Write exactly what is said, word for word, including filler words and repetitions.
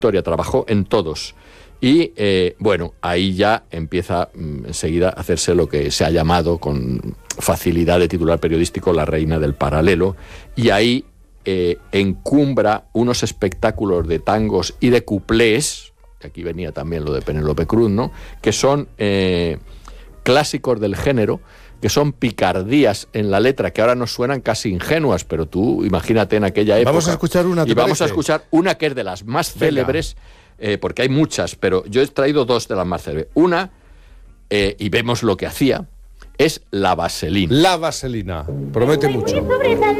trayectoria, trabajó en todos. Y eh, bueno, ahí ya empieza mm, enseguida a hacerse lo que se ha llamado con facilidad de titular periodístico la reina del paralelo, y ahí eh, encumbra unos espectáculos de tangos y de cuplés, que aquí venía también lo de Penélope Cruz, ¿no?, que son eh, clásicos del género, que son picardías en la letra, que ahora nos suenan casi ingenuas, pero tú imagínate en aquella época. Vamos a escuchar una, ¿te Y vamos parece? a escuchar una que es de las más Venga. célebres, eh, porque hay muchas, pero yo he traído dos de las más célebres. Una, eh, y vemos lo que hacía, es La Vaselina. La Vaselina. Promete mucho.